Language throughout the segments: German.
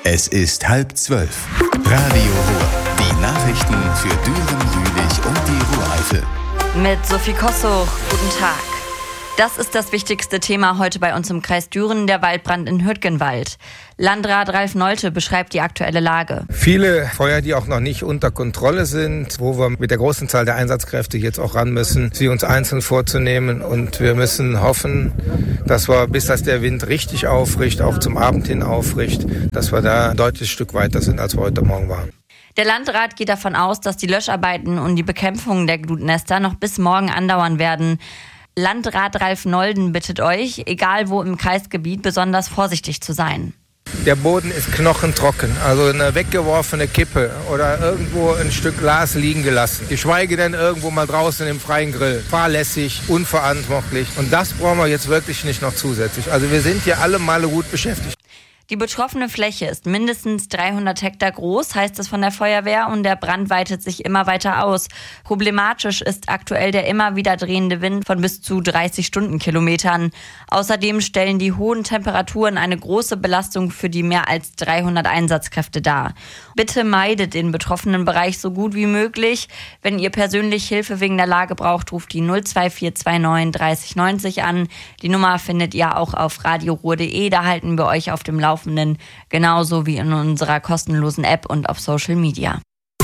Es ist 11:30. Radio Ruhr. Die Nachrichten für Düren, Jülich und die Ruhr-Eifel. Mit Sophie Kossuch. Guten Tag. Das ist das wichtigste Thema heute bei uns im Kreis Düren, der Waldbrand in Hürtgenwald. Landrat Ralf Nolte beschreibt die aktuelle Lage. Viele Feuer, die auch noch nicht unter Kontrolle sind, wo wir mit der großen Zahl der Einsatzkräfte jetzt auch ran müssen, sie uns einzeln vorzunehmen. Und wir müssen hoffen, dass wir, bis das der Wind richtig aufricht, auch zum Abend hin aufricht, dass wir da ein deutliches Stück weiter sind, als wir heute Morgen waren. Der Landrat geht davon aus, dass die Löscharbeiten und die Bekämpfung der Glutnester noch bis morgen andauern werden. Landrat Ralf Nolden bittet euch, egal wo im Kreisgebiet, besonders vorsichtig zu sein. Der Boden ist knochentrocken, also eine weggeworfene Kippe oder irgendwo ein Stück Glas liegen gelassen. Geschweige denn irgendwo mal draußen im freien Grill. Fahrlässig, unverantwortlich. Und das brauchen wir jetzt wirklich nicht noch zusätzlich. Also wir sind hier alle Male gut beschäftigt. Die betroffene Fläche ist mindestens 300 Hektar groß, heißt es von der Feuerwehr, und der Brand weitet sich immer weiter aus. Problematisch ist aktuell der immer wieder drehende Wind von bis zu 30 Stundenkilometern. Außerdem stellen die hohen Temperaturen eine große Belastung für die mehr als 300 Einsatzkräfte dar. Bitte meidet den betroffenen Bereich so gut wie möglich. Wenn ihr persönlich Hilfe wegen der Lage braucht, ruft die 02429 30 90 an. Die Nummer findet ihr auch auf radioruhr.de, da halten wir euch auf dem Laufenden. Genauso wie in unserer kostenlosen App und auf Social Media.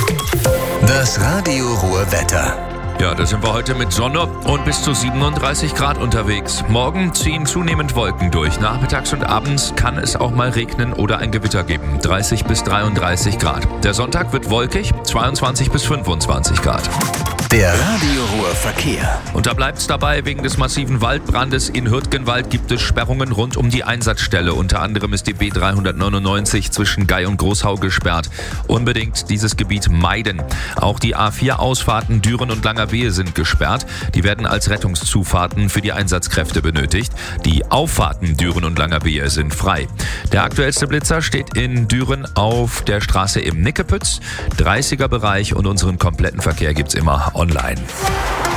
Das Radio Ruhr Wetter. Ja, da sind wir heute mit Sonne und bis zu 37 Grad unterwegs. Morgen ziehen zunehmend Wolken durch. Nachmittags und abends kann es auch mal regnen oder ein Gewitter geben. 30 bis 33 Grad. Der Sonntag wird wolkig, 22 bis 25 Grad. Der Radio Ruhr Verkehr. Und da bleibt es dabei, wegen des massiven Waldbrandes in Hürtgenwald gibt es Sperrungen rund um die Einsatzstelle. Unter anderem ist die B399 zwischen Gei und Großhau gesperrt. Unbedingt dieses Gebiet meiden. Auch die A4-Ausfahrten Düren und Langerwehe sind gesperrt. Die werden als Rettungszufahrten für die Einsatzkräfte benötigt. Die Auffahrten Düren und Langerwehe sind frei. Der aktuellste Blitzer steht in Düren auf der Straße im Nickepütz. 30er Bereich und unseren kompletten Verkehr gibt's immer online.